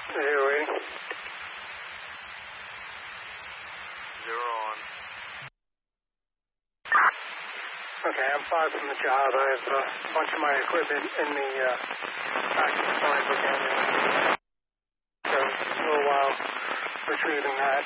Zero waiting. Zero on. Okay, I'm far from the job. I have a bunch of my equipment in the active storage again. So it's a little while retrieving that.